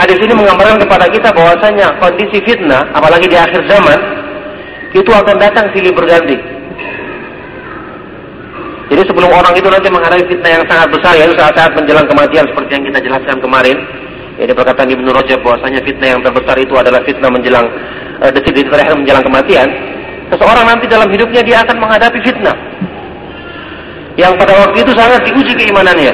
hadis ini menggambarkan kepada kita bahwasanya kondisi fitnah, apalagi di akhir zaman, itu akan datang silih berganti. Jadi sebelum orang itu nanti menghadapi fitnah yang sangat besar, yaitu saat-saat menjelang kematian seperti yang kita jelaskan kemarin, yaitu perkataan Ibnu Rajab bahwasanya fitnah yang terbesar itu adalah fitnah menjelang detik-detik terakhir menjelang kematian. Seseorang nanti dalam hidupnya dia akan menghadapi fitnah yang pada waktu itu sangat diuji keimanannya.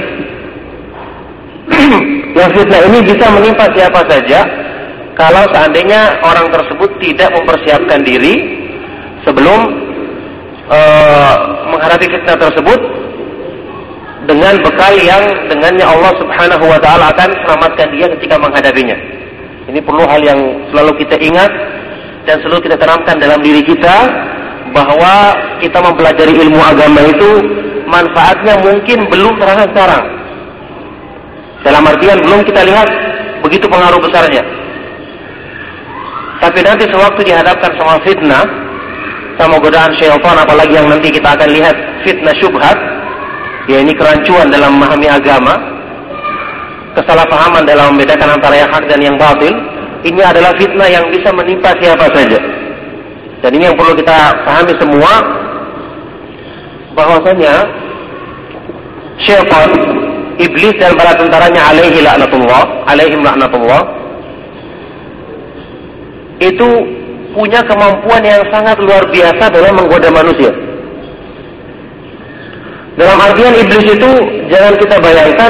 Yang fitnah ini bisa menimpa siapa saja kalau seandainya orang tersebut tidak mempersiapkan diri sebelum menghadapi fitnah tersebut dengan bekal yang dengannya Allah Subhanahu wa taala akan selamatkan dia ketika menghadapinya. Ini perlu hal yang selalu kita ingat dan selalu kita tanamkan dalam diri kita, bahwa kita mempelajari ilmu agama itu manfaatnya mungkin belum terasa sekarang. Dalam artian belum kita lihat begitu pengaruh besarnya. Tapi nanti sewaktu dihadapkan sama fitnah, sama godaan syaitan, apalagi yang nanti kita akan lihat fitnah syubhat, ya ini kerancuan dalam memahami agama, kesalahpahaman dalam membedakan antara yang hak dan yang batil. Ini adalah fitnah yang bisa menimpa siapa saja. Dan ini yang perlu kita pahami semua, bahwasanya syaitan, iblis dan para tentaranya alaihim laknatullah, itu punya kemampuan yang sangat luar biasa dalam menggoda manusia. Dalam artian iblis itu jangan kita bayangkan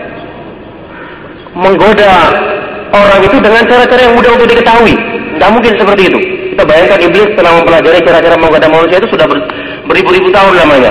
menggoda orang itu dengan cara-cara yang mudah untuk diketahui. Tidak mungkin seperti itu. Kita bayangkan iblis setelah mempelajari cara-cara menggoda manusia itu sudah beribu-ribu tahun lamanya.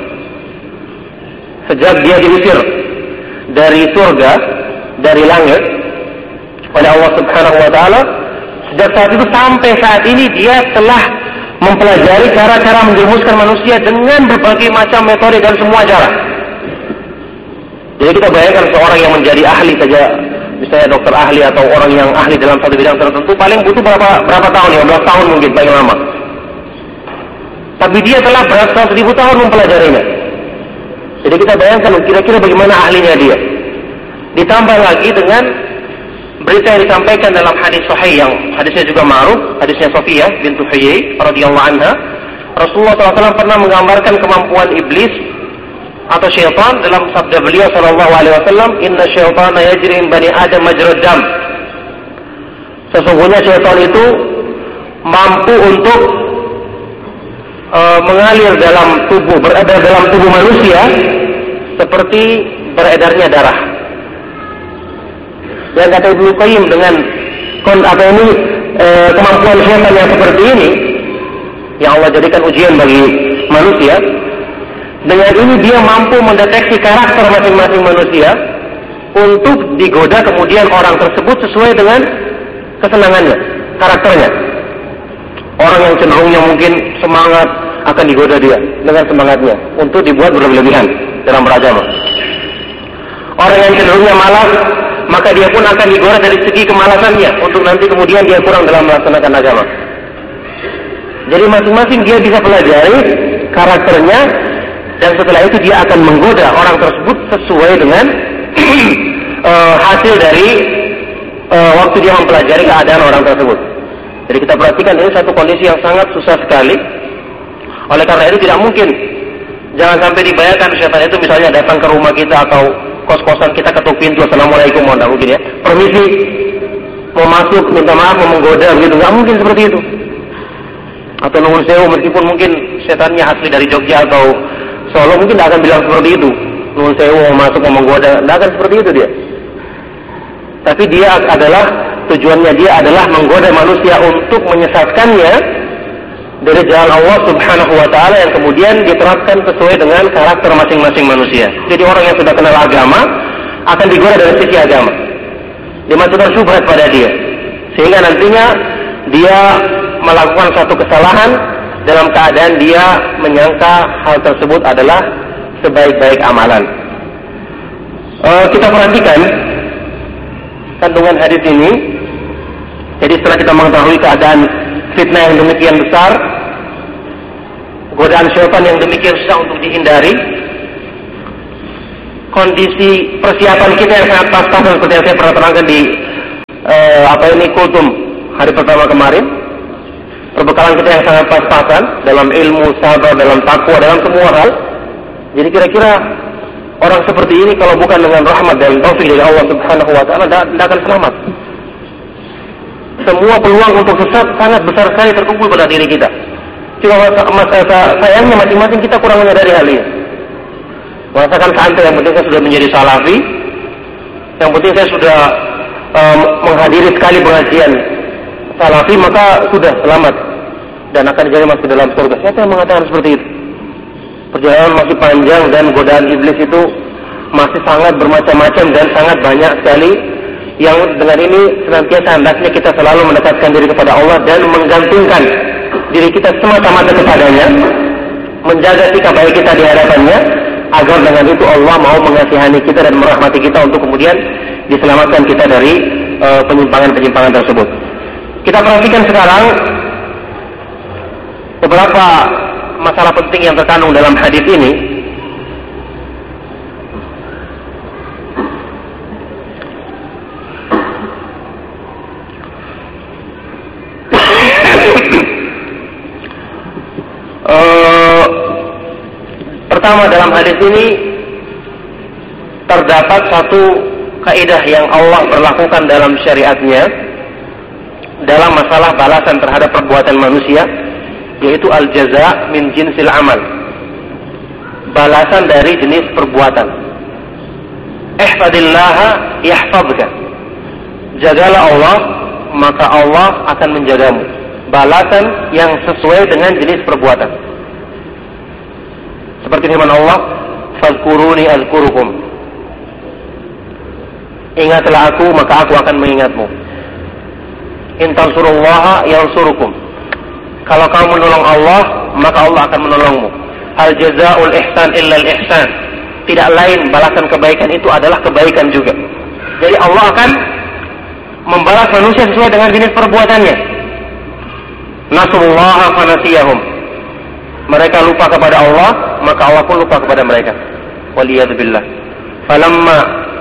Sejak dia diusir dari surga, dari langit oleh Allah Subhanahu wa taala, sejak saat itu sampai saat ini dia telah mempelajari cara-cara menjerumuskan manusia dengan berbagai macam metode dan semua cara. Jadi kita bayangkan seorang yang menjadi ahli saja, misalnya dokter ahli atau orang yang ahli dalam satu bidang tertentu, paling butuh berapa tahun, 15 tahun mungkin paling lama. Tapi dia telah beratus ribu tahun mempelajarinya. Jadi kita bayangkan kira-kira bagaimana ahlinya dia. Ditambah lagi dengan berita yang disampaikan dalam hadis sahih yang hadisnya juga ma'ruf, hadisnya Safiyah bintu Huyai radhiyallahu anha. Rasulullah SAW pernah menggambarkan kemampuan iblis atau syaitan dalam sabda beliau sallallahu alaihi wasallam, "Inna syaitana yajri min bani Adam majrad dam." Sesungguhnya syaitan itu mampu untuk mengalir dalam tubuh, beredar dalam tubuh manusia seperti beredarnya darah. Dan kata Ibnu Qayyim, dengan kemampuan syaitan yang seperti ini yang Allah jadikan ujian bagi manusia, dengan ini dia mampu mendeteksi karakter masing-masing manusia untuk digoda kemudian orang tersebut sesuai dengan kesenangannya, karakternya. Orang yang cenderungnya mungkin semangat akan digoda dia dengan semangatnya untuk dibuat berlebihan dalam beragama. Orang yang cenderungnya malas, maka dia pun akan digoda dari segi kemalasannya untuk nanti kemudian dia kurang dalam melaksanakan agama. Jadi masing-masing dia bisa pelajari karakternya, dan setelah itu dia akan menggoda orang tersebut sesuai dengan hasil dari waktu dia mempelajari keadaan orang tersebut. Jadi kita perhatikan ini satu kondisi yang sangat susah sekali. Oleh karena itu tidak mungkin, jangan sampai dibayangkan syaitan itu misalnya datang ke rumah kita atau kos-kosan kita, ketuk pintu, "Assalamualaikum," tidak mungkin ya. Permisi, mau masuk, minta maaf, mau menggoda begitu, nggak mungkin seperti itu. Atau nuwun sewu, meskipun mungkin setannya asli dari Jogja atau Solo, mungkin tidak akan bilang seperti itu. Nuwun sewu, mau masuk, mau menggoda, tidak akan seperti itu dia. Tapi dia adalah, tujuannya dia adalah menggoda manusia untuk menyesatkannya dari jalan Allah Subhanahu wa taala yang kemudian diterapkan sesuai dengan karakter masing-masing manusia. Jadi orang yang sudah kenal agama akan digoda dari sisi agama, dimasukkan syubhat pada dia, sehingga nantinya dia melakukan satu kesalahan dalam keadaan dia menyangka hal tersebut adalah sebaik-baik amalan. Kita perhatikan kandungan hadis ini. Jadi setelah kita mengetahui keadaan fitnah yang demikian besar, godaan syaitan yang demikian susah untuk dihindari, kondisi persiapan kita yang sangat pas-pasan seperti yang saya pernah terangkan di kultum hari pertama kemarin, perbekalan kita yang sangat pas-pasan dalam ilmu, sabar, dalam takwa, dalam semua hal. Jadi kira-kira orang seperti ini kalau bukan dengan rahmat dan taufik dari Allah Subhanahu wa taala tidak akan selamat. Semua peluang untuk sesat sangat besar sekali terkumpul pada diri kita. Cuma sayangnya masing-masing kita kurang menyadari hal ini. Merasakan santai, yang penting saya sudah menjadi salafi, yang penting saya sudah menghadiri sekali pengajian salafi, maka sudah selamat dan akan jadi masuk dalam surga. Siapa yang mengatakan seperti itu? Perjalanan masih panjang dan godaan iblis itu masih sangat bermacam-macam dan sangat banyak sekali. Yang dengan ini senantiasa hendaknya kita selalu mendekatkan diri kepada Allah dan menggantungkan diri kita semata-mata kepadanya, menjaga sikap baik kita di hadapannya, agar dengan itu Allah mau mengasihani kita dan merahmati kita untuk kemudian diselamatkan kita dari penyimpangan-penyimpangan tersebut. Kita perhatikan sekarang beberapa masalah penting yang terkandung dalam hadis ini. Pertama, dalam hadis ini terdapat satu kaidah yang Allah berlakukan dalam syariatnya dalam masalah balasan terhadap perbuatan manusia, yaitu al-jaza min jinsil amal, balasan dari jenis perbuatan. Ihfadillaha yahfadka, jagalah Allah maka Allah akan menjagamu. Balasan yang sesuai dengan jenis perbuatan. Seperti firman Allah, fadhkuruni azkurukum, ingatlah aku maka aku akan mengingatmu. In tansurullaha yansurukum, kalau kamu menolong Allah maka Allah akan menolongmu. Al jazaa'ul ihsan illal ihsan, tidak lain balasan kebaikan itu adalah kebaikan juga. Jadi Allah akan membalas manusia sesuai dengan jenis perbuatannya. Nasullaha fanasiyahum, mereka lupa kepada Allah maka Allah pun lupa kepada mereka. Waliyadzubillah. Falamma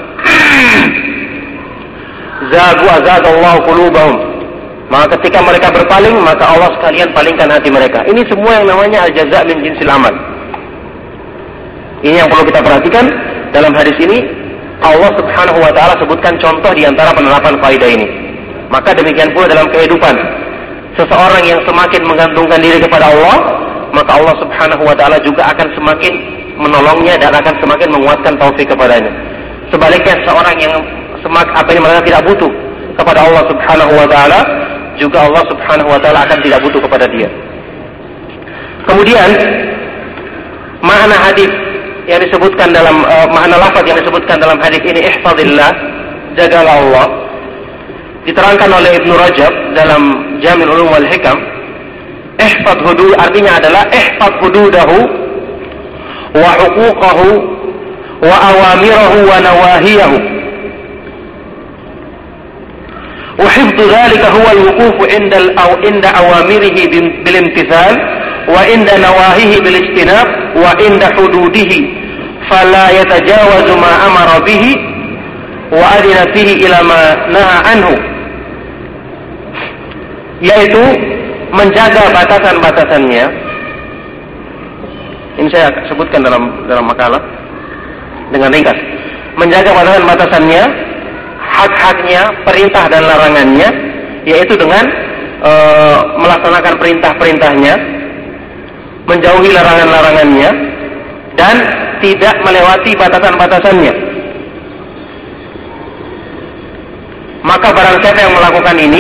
zagu azagallahu qulubahum, maka ketika mereka berpaling maka Allah sekalian palingkan hati mereka. Ini semua yang namanya al-jaza' min jinsil amal. Ini yang perlu kita perhatikan dalam hadis ini. Allah Subhanahu wa taala sebutkan contoh di antara penerapan kaidah ini. Maka demikian pula dalam kehidupan, seseorang yang semakin menggantungkan diri kepada Allah, maka Allah Subhanahu wa taala juga akan semakin menolongnya dan akan semakin menguatkan taufik kepadanya. Sebaliknya, seorang yang mereka tidak butuh kepada Allah Subhanahu wa taala, juga Allah Subhanahu wa taala akan tidak butuh kepada dia. Kemudian makna hadis yang disebutkan dalam makna lafaz yang disebutkan dalam hadis ini, ihfadillah, jagalah Allah, diterangkan oleh Ibnu Rajab dalam Jami' Ulum wal Hikam. Ihfad hudud artinya adalah ihfad hududahu wa huquqahu wa awamirahu wa nawahiyahu. Wa hifdzu dzalika huwa al-wuquf 'inda awamirihi bil imtithal wa 'inda nawahihi bil ijtinab wa 'inda hududihi fala yatajawazu ma amara bihi wa adina fihi ila ma naha anhu, yaitu menjaga batasan-batasannya. Ini saya sebutkan dalam makalah dengan ringkas. Menjaga batasan-batasannya, hak-haknya, perintah dan larangannya, yaitu dengan melaksanakan perintah-perintahnya, menjauhi larangan-larangannya, dan tidak melewati batasan-batasannya. Maka barang siapa yang melakukan ini,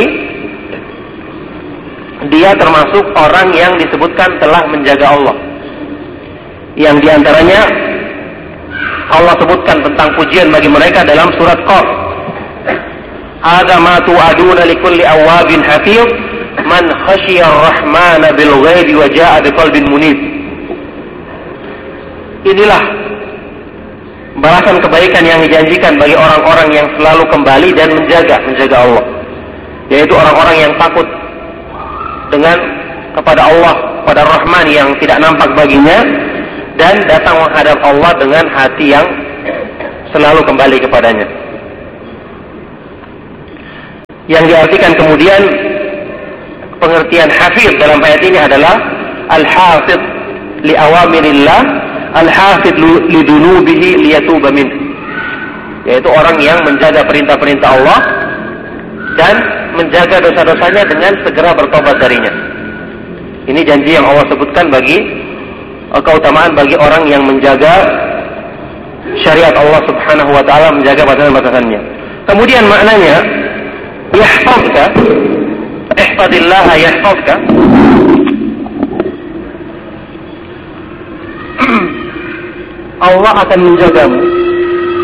dia termasuk orang yang disebutkan telah menjaga Allah. Yang diantaranya Allah sebutkan tentang pujian bagi mereka dalam surat Qaf. Hadza ma tu'aduna likulli awwabin hafiz man khasyiya ar-rahmana bil ghaibi wa jaa'a biqalbin munib. Inilah balasan kebaikan yang dijanjikan bagi orang-orang yang selalu kembali dan menjaga Allah, yaitu orang-orang yang takut dengan kepada Allah, pada Rahman yang tidak nampak baginya, dan datang menghadap Allah dengan hati yang selalu kembali kepadanya. Yang diartikan kemudian pengertian hafidh dalam ayat ini adalah al-hafidh li awamirillah, al-hafidh li dunubihi liyatuba min, yaitu orang yang menjaga perintah-perintah Allah dan menjaga dosa-dosanya dengan segera bertobat darinya. Ini janji yang Allah sebutkan bagi keutamaan bagi orang yang menjaga syariat Allah Subhanahu wa taala, menjaga batasan-batasannya. Kemudian maknanya yahfazka, ihfazillah yahfazka. Allah akan menjagamu.